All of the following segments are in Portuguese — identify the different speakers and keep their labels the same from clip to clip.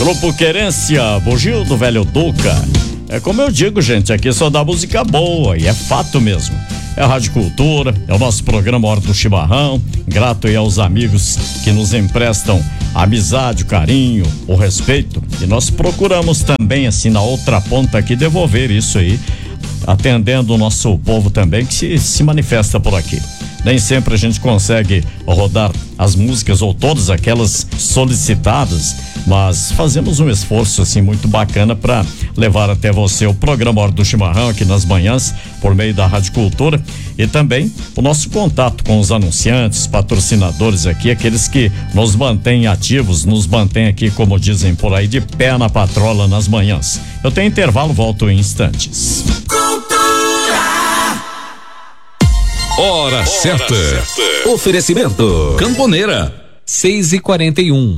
Speaker 1: Grupo Querência, Bugio do Velho Duca. É como eu digo, gente, aqui só dá música boa e é fato mesmo. É a Rádio Cultura, é o nosso programa Hora do Chimarrão. Grato aí aos amigos que nos emprestam a amizade, o carinho, o respeito. E nós procuramos também, assim, na outra ponta aqui, devolver isso aí, atendendo o nosso povo também que se manifesta por aqui. Nem sempre a gente consegue rodar as músicas ou todas aquelas solicitadas, mas fazemos um esforço assim muito bacana para levar até você o programa Hora do Chimarrão aqui nas manhãs por meio da Rádio Cultura e também o nosso contato com os anunciantes, patrocinadores aqui, aqueles que nos mantêm ativos, nos mantêm aqui, como dizem por aí, de pé na patrola nas manhãs. Eu tenho intervalo, volto em instantes.
Speaker 2: Hora certa. Oferecimento Camponeira 6h41.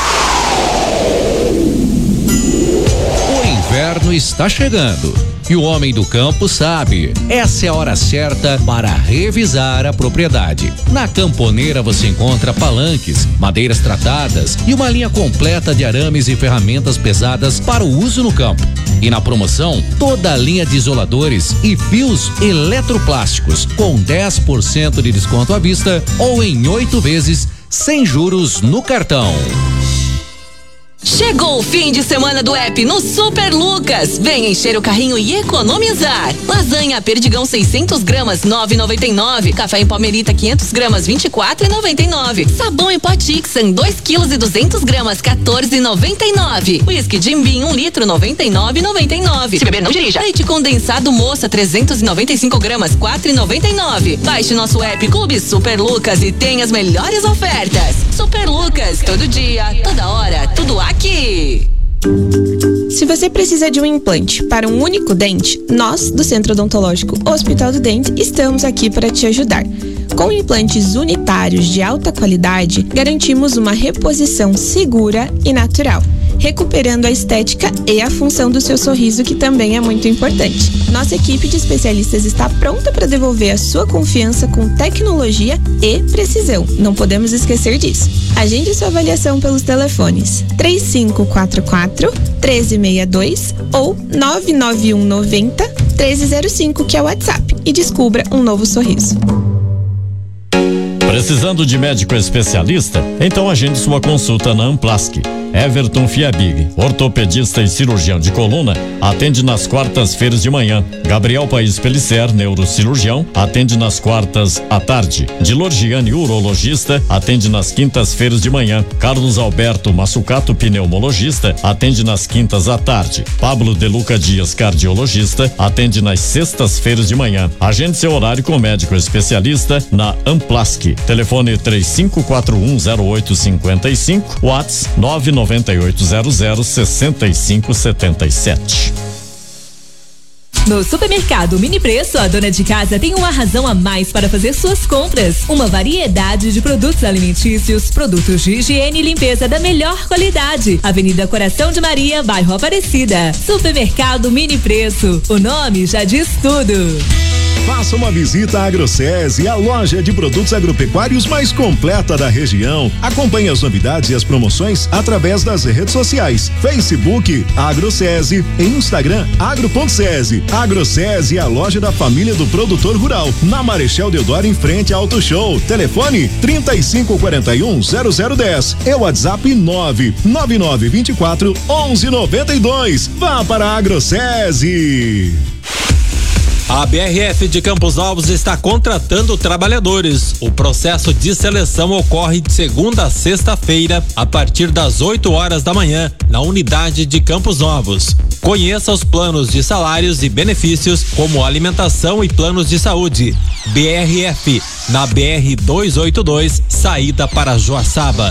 Speaker 2: O inverno está chegando e o homem do campo sabe. Essa é a hora certa para revisar a propriedade. Na Camponeira você encontra palanques, madeiras tratadas e uma linha completa de arames e ferramentas pesadas para o uso no campo. E na promoção, toda a linha de isoladores e fios eletroplásticos com 10% de desconto à vista ou em 8 vezes sem juros no cartão.
Speaker 3: Chegou o fim de semana do app no Super Lucas. Vem encher o carrinho e economizar. Lasanha Perdigão 600 gramas 9,99. Café em Palmerita 500 gramas 24,99. Sabão em pó Tixan 2 quilos e 200 gramas 14,99. Whisky Jim Beam 1 litro 99,99. Se beber não dirija. Leite condensado Moça 395 gramas 4,99. Baixe nosso app Clube Super Lucas e tenha as melhores ofertas. Super Lucas, todo dia, toda hora, tudo aqui.
Speaker 4: Se você precisa de um implante para um único dente, nós, do Centro Odontológico Hospital do Dente, estamos aqui para te ajudar. Com implantes unitários de alta qualidade, garantimos uma reposição segura e natural, recuperando a estética e a função do seu sorriso, que também é muito importante. Nossa equipe de especialistas está pronta para devolver a sua confiança com tecnologia e precisão. Não podemos esquecer disso. Agende sua avaliação pelos telefones 3544-1362 ou 99190-1305, que é o WhatsApp, e descubra um novo sorriso.
Speaker 1: Precisando de médico especialista? Então agende sua consulta na Amplasc. Everton Fiabig, ortopedista e cirurgião de coluna, atende nas quartas-feiras de manhã. Gabriel Paes Pellicer, neurocirurgião, atende nas quartas à tarde. Dilorgiane, urologista, atende nas quintas-feiras de manhã. Carlos Alberto Massucato, pneumologista, atende nas quintas à tarde. Pablo Deluca Dias, cardiologista, atende nas sextas-feiras de manhã. Agende seu horário com médico especialista na Amplasc. Telefone 35410855, WhatsApp 998006577.
Speaker 5: No Supermercado Mini Preço, a dona de casa tem uma razão a mais para fazer suas compras. Uma variedade de produtos alimentícios, produtos de higiene e limpeza da melhor qualidade. Avenida Coração de Maria, bairro Aparecida. Supermercado Mini Preço. O nome já diz tudo.
Speaker 6: Faça uma visita à AgroSese, a loja de produtos agropecuários mais completa da região. Acompanhe as novidades e as promoções através das redes sociais: Facebook AgroSese e Instagram agro.sese. AgroSese é a loja da família do produtor rural, na Marechal Deodoro, em frente ao Auto Show. Telefone 3541-0010. É o WhatsApp 99924-1192. Vá para a AgroSese.
Speaker 7: A BRF de Campos Novos está contratando trabalhadores. O processo de seleção ocorre de segunda a sexta-feira, a partir das 8 horas da manhã, na unidade de Campos Novos. Conheça os planos de salários e benefícios, como alimentação e planos de saúde. BRF, na BR 282, saída para Joaçaba.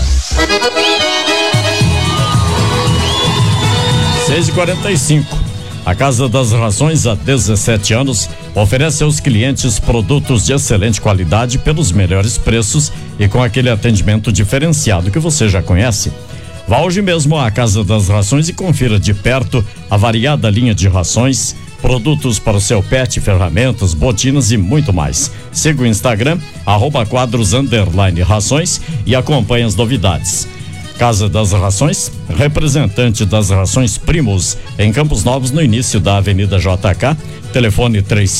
Speaker 1: 6h45. A Casa das Rações, há 17 anos, oferece aos clientes produtos de excelente qualidade pelos melhores preços e com aquele atendimento diferenciado que você já conhece. Vá hoje mesmo à Casa das Rações e confira de perto a variada linha de rações, produtos para o seu pet, ferramentas, botinas e muito mais. Siga o Instagram, @quadros_rações e acompanhe as novidades. Casa das Rações, representante das Rações Primos, em Campos Novos, no início da Avenida JK, telefone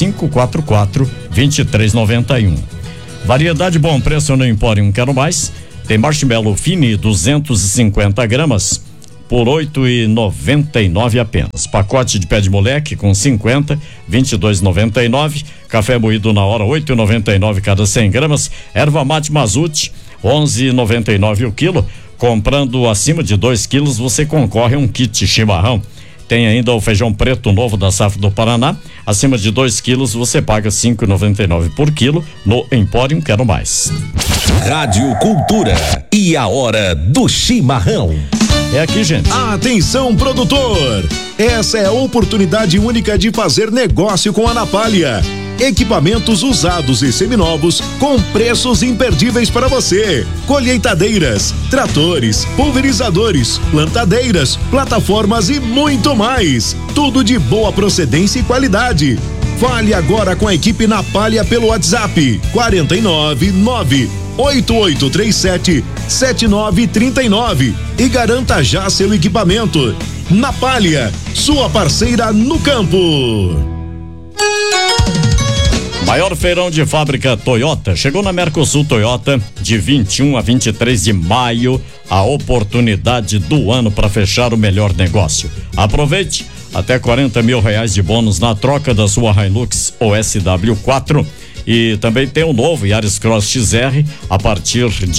Speaker 1: 3544-2391. Variedade bom preço no Empório Quero Mais, tem marshmallow fine 250 gramas por R$8,99 apenas. Pacote de pé de moleque com 50, R$22,99. Café moído na hora, R$8,99 cada 100 gramas. Erva mate Mazute, R$11,99 o quilo. Comprando acima de 2 quilos, você concorre a um kit chimarrão. Tem ainda o feijão preto novo da safra do Paraná. Acima de 2 quilos, você paga R$5,99 por quilo no Empório Quero Mais.
Speaker 8: Rádio Cultura e a hora do chimarrão.
Speaker 1: É aqui, gente.
Speaker 6: Atenção, produtor! Essa é a oportunidade única de fazer negócio com a Napalha. Equipamentos usados e seminovos com preços imperdíveis para você. Colheitadeiras, tratores, pulverizadores, plantadeiras, plataformas e muito mais. Tudo de boa procedência e qualidade. Fale agora com a equipe Napalha pelo WhatsApp 499-8837-7939 e garanta já seu equipamento. Napalha, sua parceira no campo.
Speaker 1: Maior feirão de fábrica Toyota chegou na Mercosul Toyota de 21 a 23 de maio, a oportunidade do ano para fechar o melhor negócio. Aproveite, até R$40 mil de bônus na troca da sua Hilux ou SW4 e também tem o novo Yaris Cross XR a partir de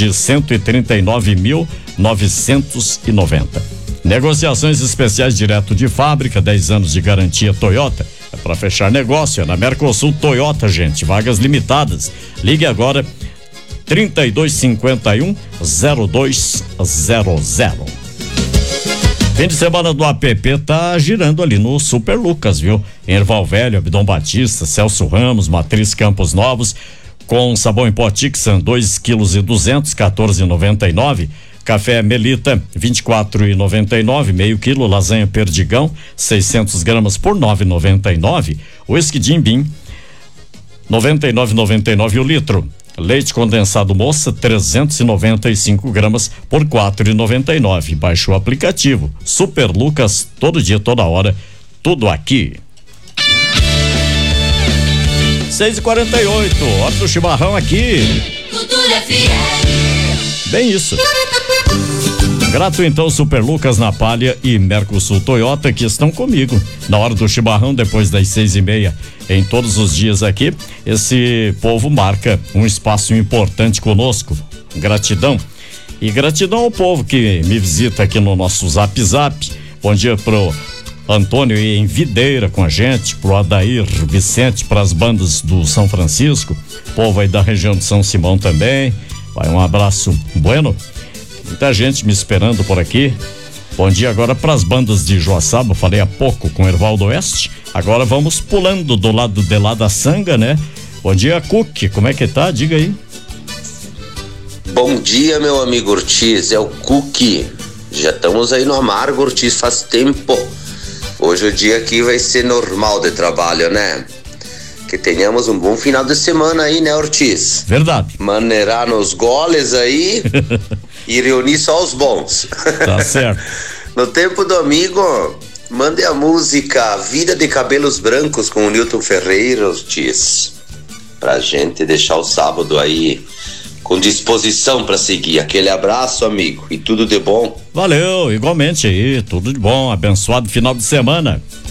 Speaker 1: R$139.990. Negociações especiais direto de fábrica, 10 anos de garantia Toyota. É para fechar negócio, é na Mercosul Toyota, gente. Vagas limitadas. Ligue agora 3251-0200. Fim de semana do APP tá girando ali no Super Lucas, viu? Em Erval Velho, Abdom Batista, Celso Ramos, Matriz Campos Novos, com sabão em pó Tixan 2,2 kg, R$14,99. Café Melita, R$24,99, meio quilo. Lasanha Perdigão, 600 gramas por R$9,99. Whisky Jim Beam, R$99,99 o litro. Leite condensado Moça, 395 gramas por R$4,99. Baixe o aplicativo Super Lucas, todo dia, toda hora, tudo aqui. 6h48, hora do chimarrão aqui.
Speaker 9: Cultura FM.
Speaker 1: Bem isso. Grato então Super Lucas, Napalha e Mercosul Toyota, que estão comigo na hora do chimarrão depois das 6h30 em todos os dias aqui. Esse povo marca um espaço importante conosco. Gratidão. E gratidão ao povo que me visita aqui no nosso Zap Zap. Bom dia pro Antônio em Videira com a gente, pro Adair Vicente, pras bandas do São Francisco, povo aí da região de São Simão também. Vai um abraço bueno. Muita gente me esperando por aqui. Bom dia agora para as bandas de Joaçaba, falei há pouco com Ervaldo Oeste. Agora vamos pulando do lado de lá da Sanga, né? Bom dia, Cook, como é que tá? Diga aí.
Speaker 10: Bom dia, meu amigo Ortiz, é o Cook. Já estamos aí no amargo, Ortiz, faz tempo. Hoje o dia aqui vai ser normal de trabalho, né? Que tenhamos um bom final de semana aí, né, Ortiz?
Speaker 1: Verdade.
Speaker 10: Maneirar nos goles aí e reunir só os bons.
Speaker 1: Tá certo.
Speaker 10: No tempo do amigo, mande a música Vida de Cabelos Brancos com o Nilton Ferreira, Ortiz. Pra gente deixar o sábado aí com disposição pra seguir. Aquele abraço, amigo, e tudo de bom.
Speaker 1: Valeu, igualmente aí, tudo de bom, abençoado final de semana.